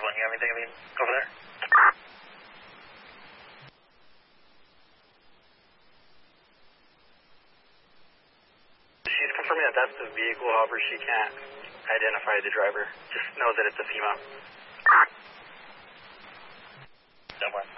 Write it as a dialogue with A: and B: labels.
A: You have anything over there? She's confirming that that's the vehicle, however she can't identify the driver. Just knows that it's a female. Don't worry.